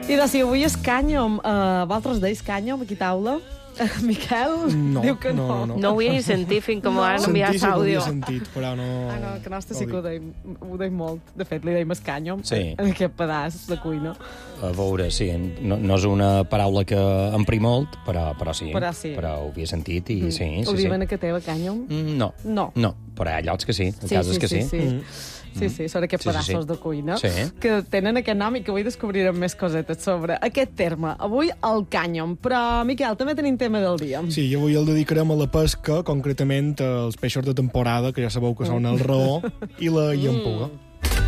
I de si avui és cànyom, vosaltres deis cànyom aquí a taula? Miquel No, diu que no. No ho he sentit fins que m'ho han enviat Sentir sí que ho àudio. havia sentit, però no... No, que nostre sí que ho deim molt. De fet, li deim escànyom en aquest pedaç de cuina. A veure, sí, no és una paraula que empri molt, però sí. Però sí. Però ho havia sentit i sí. Ho diuen a que teva cànyom? No. No. Però hi ha llocs que sí, cases que sí. Sí, són aquests pedaços de cuina que tenen aquest nom i que avui descobrirem més cosetes sobre aquest terme. Avui el cànyom, però Miquel, també tenim tema del dia. Sí, i avui el dedicarem a la pesca, concretament als peixos de temporada, que ja sabeu que són el raó i la llampuga.